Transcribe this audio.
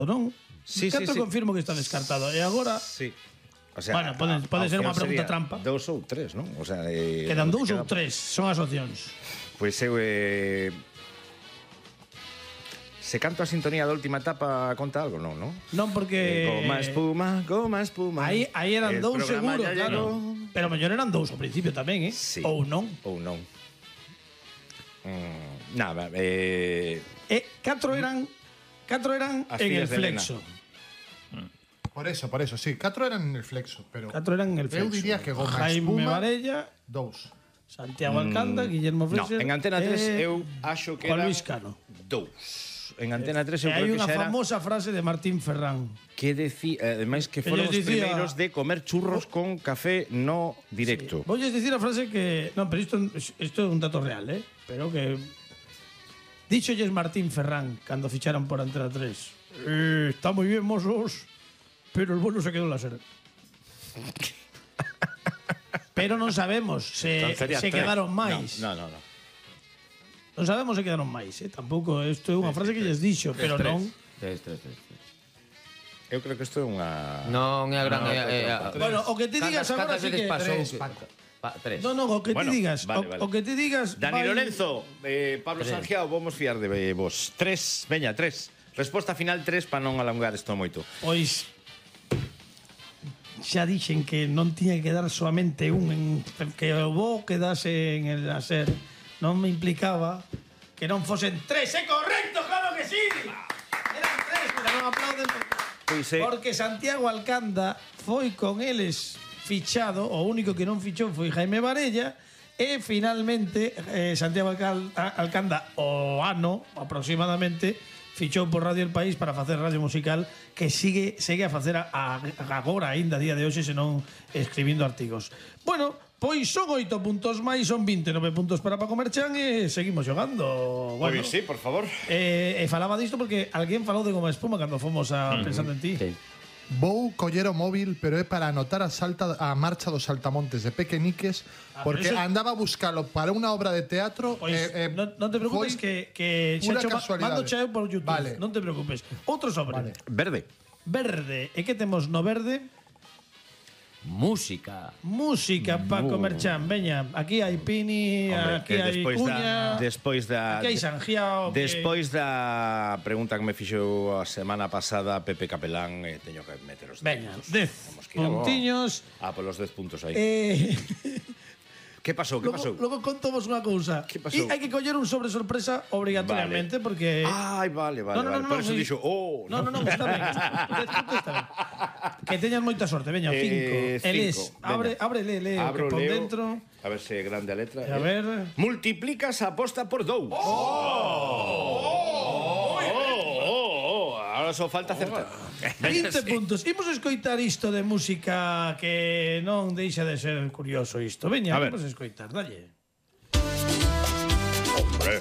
non? Sí, Catro sí. confirmo que está descartado. E agora... Sí. O sea, Bueno, pode ser unha pregunta trampa. 2 ou 3, non? O sea, Quedan 2 ou 3, son as opcións. Pois eu... Se canto a sintonía da última etapa conta algo, non, non? Non, porque... Goma espuma. Aí eran El 2 programa seguro, ya claro. llegó. Pero mellor eran 2 ao principio tamén, eh? Sí. Ou non. Ou non. Nada, 4 eran As en el fillas de Elena. flexo. Por eso, sí. 4 eran en el flexo, pero 4 eran en el flexo. eu diría que Goma Jaime Espuma, Varella, 2. Santiago Alcanda, Guillermo no, Freser. en Antena 3 eu acho que Juan eran Luis Cano. 2. En Antena 3 eu E hai creo que unha xa era famosa frase de Martín Ferrán. que decía, ademais que foron os ellos dicía- primeiros de comer churros con café no directo. Voy a decir a frase que... No, pero isto é un dato real, eh? Pero que... Díxolles Martín Ferrán cando ficharon por Antena 3. Está moi bien, mozos, pero el vuelo se quedó en la SER. Pero non sabemos se quedaron máis. No. Non sabemos se quedaron máis, eh? Tampouco, isto é unha frase que lles dixo, pero non... 3. Eu creo que isto é unha... Non é a gran... Bueno, o que te digas agora sí que... 3. No, o que te Bueno, digas, vale. o que te digas... Dani vai- Lorenzo, Pablo Sangiao, vamos fiar de vos. 3, veña, 3. Resposta final 3 para non alongar isto moito. Pois xa dixen que non tiña que dar solamente un, que o bo quedase en el láser. Non me implicaba que non fosen 3. É correcto, claro que sí. Eran 3, pero non aplauden Pois porque Santiago Alcanda foi con eles fichado, o único que non fichou foi Jaime Varella. E finalmente Santiago Alcanda o ano aproximadamente fichou por Radio El País para facer radio musical, que segue a facer agora aínda a día de hoxe, senón escribindo artigos. Bueno, pois son 8 puntos máis, son 29 puntos para Paco Merchan e seguimos xogando. Bueno, Pois sí, por favor. e falaba disto porque alguén falou de Goma Espuma cando fomos a Pensando en Ti. Sí. Vou coller o móvil, pero é para anotar a marcha dos saltamontes de Pequeniques, porque pero eso- andaba a buscalo para unha obra de teatro. Pois non te preocupes foi que pura xa casualidade. mando xa eu por YouTube. Vale. Non te preocupes. Outro sobre. Vale. Verde. Verde. E que temos no verde? Música. Música, Paco Merchan. Veña, aquí hai Pini, aquí hai Cuña, despois da aquí hai Sangiao. Despois da pregunta que me fixou a semana pasada Pepe Capelán, teño que meter os 10 Veña, puntos. 10 Temos que ir a- puntiños. polos 10 puntos aí. Que pasou? Logo contovos unha cousa. Que pasou? E hai que coller un sobre sorpresa obrigatoriamente, porque... Ai, vale. Por eso dixo, No, está ben. Está ben. Que teñas moita sorte. Veña, 5. Eles, abre, lee, que pon dentro. A ver se é grande a letra. A ver. Multiplicas a aposta por 2. Ahora só falta acertar. 20 puntos. Imos escoitar isto de música que non deixa de ser curioso isto. Veña, A ver. vamos a escoitar, dalle.